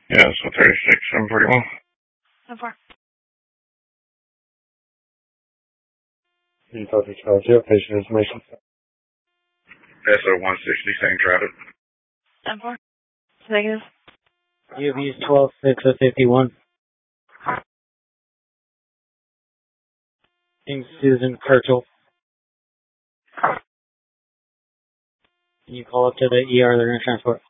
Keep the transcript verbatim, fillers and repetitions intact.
Yeah, so thirty-six, seven forty-one. So far. You talk to Charles, you have patient information. S O one sixty, same traffic. Seven four. Negative. You have used twelve six of fifty-one. Name's Susan Kirchhoff. Can you call up to the E R they're going to transport?